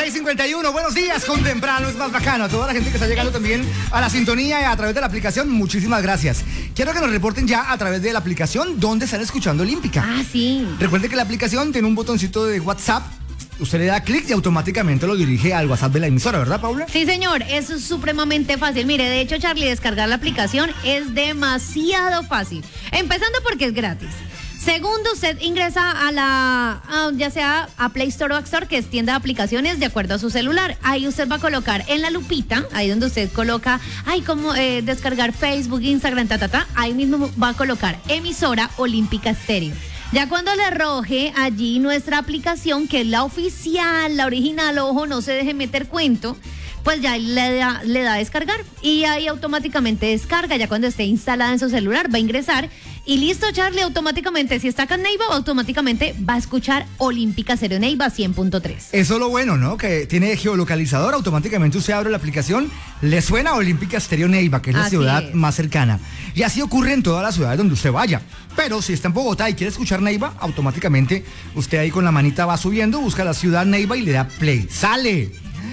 6:51, buenos días, con temprano es más bacano. A toda la gente que está llegando también a la sintonía y a través de la aplicación, muchísimas gracias. Quiero que nos reporten ya a través de la aplicación dónde están escuchando Olímpica. Ah, sí. Recuerde que la aplicación tiene un botoncito de WhatsApp. Usted le da clic y automáticamente lo dirige al WhatsApp de la emisora, ¿verdad, Paula? Sí, señor, eso es supremamente fácil. Mire, de hecho, Charlie, descargar la aplicación es demasiado fácil. Empezando porque es gratis. Segundo, usted ingresa ya sea a Play Store o App Store, que es tienda de aplicaciones de acuerdo a su celular. Ahí usted va a colocar en la lupita, ahí donde usted coloca, cómo descargar Facebook, Instagram, ahí mismo va a colocar emisora Olímpica Estéreo. Ya cuando le arroje allí nuestra aplicación, que es la oficial, la original, ojo, no se deje meter cuento, pues ya le da a descargar y ahí automáticamente descarga. Ya cuando esté instalada en su celular va a ingresar y listo, Charlie, automáticamente, si está acá en Neiva, automáticamente va a escuchar Olímpica Estéreo Neiva 100.3. Eso es lo bueno, ¿no? Que tiene geolocalizador, automáticamente usted abre la aplicación, le suena Olímpica Estéreo Neiva, que es la ciudad más cercana. Y así ocurre en todas las ciudades donde usted vaya. Pero si está en Bogotá y quiere escuchar Neiva, automáticamente usted ahí con la manita va subiendo, busca la ciudad Neiva y le da play. ¡Sale!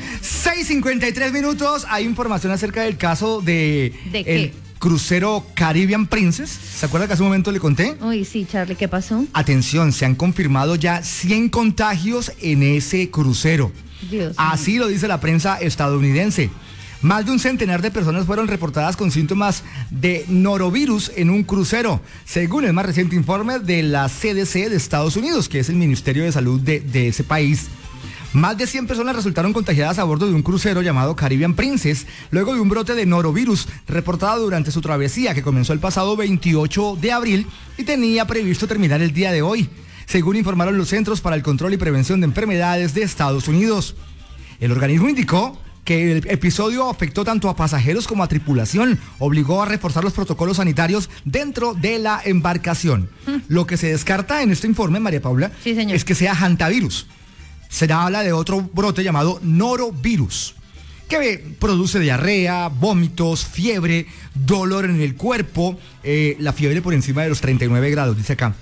6:53, hay información acerca del caso ¿De qué? Crucero Caribbean Princess. ¿Se acuerda que hace un momento le conté? Uy, sí, Charlie, ¿qué pasó? Atención, se han confirmado ya 100 contagios en ese crucero. Dios Así mío. lo dice la prensa estadounidense. Más de un centenar de personas fueron reportadas con síntomas de norovirus en un crucero, según el más reciente informe de la CDC de Estados Unidos, que es el Ministerio de Salud de ese país. Más de 100 personas resultaron contagiadas a bordo de un crucero llamado Caribbean Princess, luego de un brote de norovirus reportado durante su travesía, que comenzó el pasado 28 de abril y tenía previsto terminar el día de hoy, según informaron los Centros para el Control y Prevención de Enfermedades de Estados Unidos. El organismo indicó que el episodio afectó tanto a pasajeros como a tripulación, obligó a reforzar los protocolos sanitarios dentro de la embarcación. Lo que se descarta en este informe, María Paula, sí, señor, es que sea hantavirus. Se habla de otro brote llamado norovirus, que produce diarrea, vómitos, fiebre, dolor en el cuerpo, la fiebre por encima de los 39 grados, dice acá.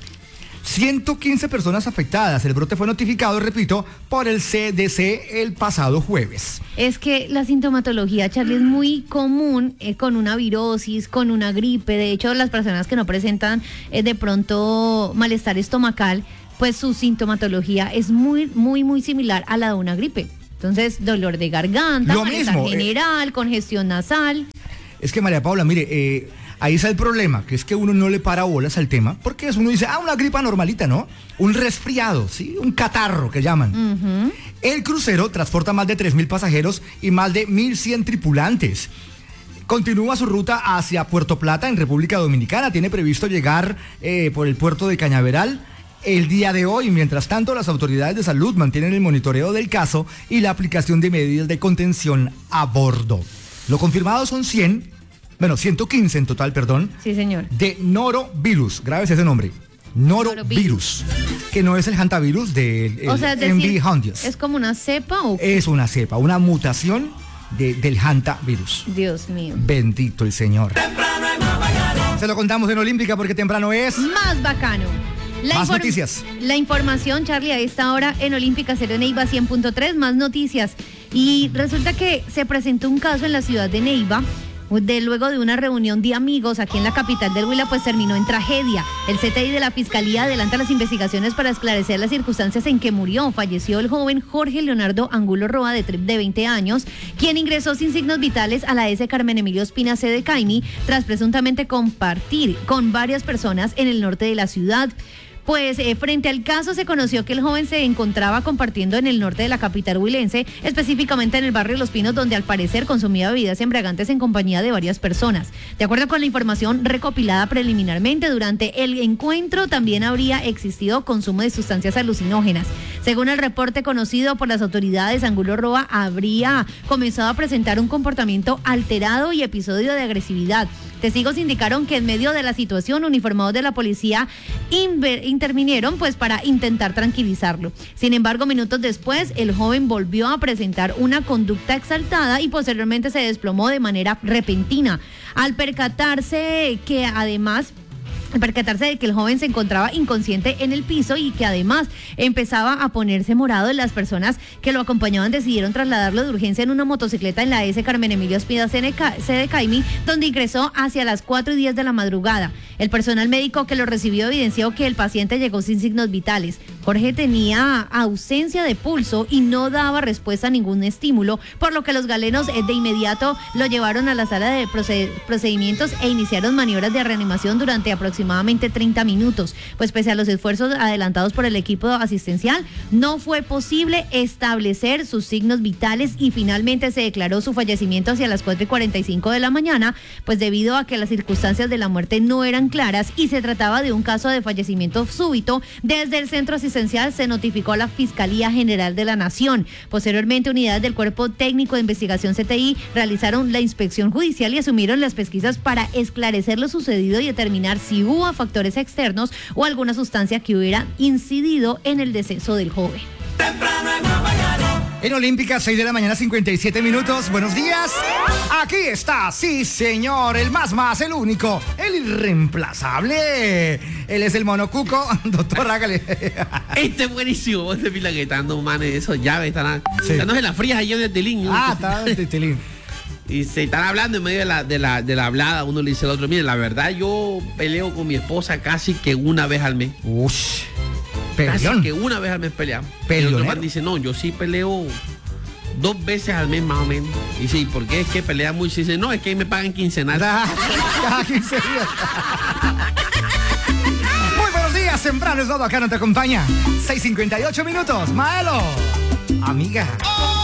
115 personas afectadas. El brote fue notificado, repito, por el CDC el pasado jueves. Es que la sintomatología, Charlie, es muy común con una virosis, con una gripe. De hecho, las personas que no presentan de pronto malestar estomacal, pues su sintomatología es muy, muy, muy similar a la de una gripe. Entonces, dolor de garganta, malestar general, congestión nasal. Es que, María Paula, mire, ahí está el problema, que es que uno no le para bolas al tema, porque uno dice, una gripa normalita, ¿no? Un resfriado, ¿sí? Un catarro, que llaman. Uh-huh. El crucero transporta más de 3,000 pasajeros y más de 1,100 tripulantes. Continúa su ruta hacia Puerto Plata, en República Dominicana. Tiene previsto llegar por el puerto de Cañaveral el día de hoy. Mientras tanto, las autoridades de salud mantienen el monitoreo del caso y la aplicación de medidas de contención a bordo. Lo confirmado son 115 en total, perdón. Sí, señor. De norovirus. Grábese ese nombre. Norovirus. Que no es el hantavirus del MV Hondius. ¿Es como una cepa o qué? Es una cepa, una mutación del hantavirus. Dios mío. Bendito el Señor. Temprano es más bacano. Se lo contamos en Olímpica porque temprano es más bacano. Más noticias. La información, Charlie, a esta hora en Olímpica Estéreo Neiva 100.3, más noticias. Y resulta que se presentó un caso en la ciudad de Neiva, luego de una reunión de amigos aquí en la capital del Huila, pues terminó en tragedia. El CTI de la Fiscalía adelanta las investigaciones para esclarecer las circunstancias en que falleció el joven Jorge Leonardo Angulo Roa, de 20 años, quien ingresó sin signos vitales a la S. Carmen Emilio Espina C. de Caimi, tras presuntamente compartir con varias personas en el norte de la ciudad. Pues frente al caso se conoció que el joven se encontraba compartiendo en el norte de la capital huilense, específicamente en el barrio Los Pinos, donde al parecer consumía bebidas embriagantes en compañía de varias personas. De acuerdo con la información recopilada preliminarmente, durante el encuentro también habría existido consumo de sustancias alucinógenas. Según el reporte conocido por las autoridades, Angulo Roa habría comenzado a presentar un comportamiento alterado y episodio de agresividad. Testigos indicaron que en medio de la situación, uniformados de la policía intervinieron pues para intentar tranquilizarlo. Sin embargo, minutos después, el joven volvió a presentar una conducta exaltada y posteriormente se desplomó de manera repentina. Al percatarse que además percatarse de que el joven se encontraba inconsciente en el piso y que además empezaba a ponerse morado. Las personas que lo acompañaban decidieron trasladarlo de urgencia en una motocicleta en la S. Carmen Emilio Ospina, sede Caimi, donde ingresó hacia las 4:10 de la madrugada. El personal médico que lo recibió evidenció que el paciente llegó sin signos vitales. Jorge tenía ausencia de pulso y no daba respuesta a ningún estímulo, por lo que los galenos de inmediato lo llevaron a la sala de procedimientos e iniciaron maniobras de reanimación durante aproximadamente 30 minutos. Pues pese a los esfuerzos adelantados por el equipo asistencial, no fue posible establecer sus signos vitales y finalmente se declaró su fallecimiento hacia las 4:45 de la mañana, pues debido a que las circunstancias de la muerte no eran claras y se trataba de un caso de fallecimiento súbito. Desde el centro asistencial se notificó a la Fiscalía General de la Nación. Posteriormente, unidades del Cuerpo Técnico de Investigación CTI realizaron la inspección judicial y asumieron las pesquisas para esclarecer lo sucedido y determinar si hubo factores externos o alguna sustancia que hubiera incidido en el deceso del joven. En Olímpica, 6 de la mañana, 57 minutos. Buenos días. Aquí está, sí señor, el más, el único, el irreemplazable. Él es el monocuco. Doctor, hágale. Este es buenísimo, este pilaguetando, man, esos llaves están. Sí. No se las frías ahí en el Tilín. Está en el Tilín. Y se están hablando en medio de la hablada, uno le dice al otro, mire, la verdad yo peleo con mi esposa casi que una vez al mes. Ush. Casi que una vez al mes peleamos. Y el otro man dice, no, yo sí peleo 2 veces al mes más o menos. Y sí, ¿por qué? Es que pelea mucho. Y dice, no, es que ahí me pagan quincenal. Cada 15 días. Muy buenos días, temprano es todo, acá no te acompaña. 6:58 minutos, Maelo. Amiga.